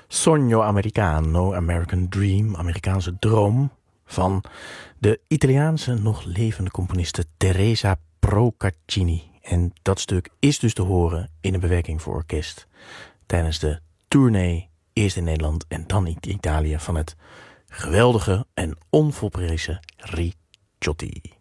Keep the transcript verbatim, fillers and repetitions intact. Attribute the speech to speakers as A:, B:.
A: Sogno Americano, American Dream, Amerikaanse droom, van de Italiaanse nog levende componiste Teresa Procaccini. En dat stuk is dus te horen in een bewerking voor orkest tijdens de tournee, eerst in Nederland en dan in Italië, van het geweldige en onvolprezen Ricciotti.